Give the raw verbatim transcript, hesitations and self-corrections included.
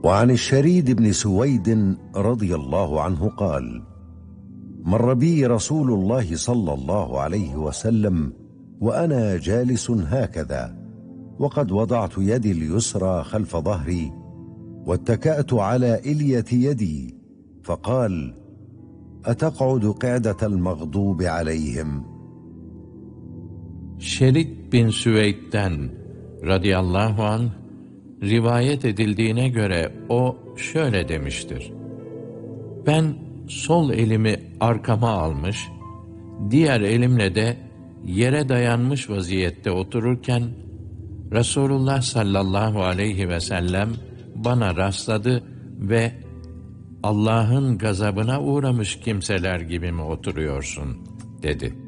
وعن الشريد بن سويد رضي الله عنه قال: مر بي رسول الله صلى الله عليه وسلم وأنا جالس هكذا، وقد وضعت يدي اليسرى خلف ظهري واتكأت على إلية يدي، فقال: أتقعد قعدة المغضوب عليهم؟ Şerid bin Süveyd'den radıyallahu anh rivayet edildiğine göre o şöyle demiştir: Ben sol elimi arkama almış, diğer elimle de yere dayanmış vaziyette otururken Resulullah sallallahu aleyhi ve sellem bana rastladı ve Allah'ın gazabına uğramış kimseler gibi mi oturuyorsun dedi.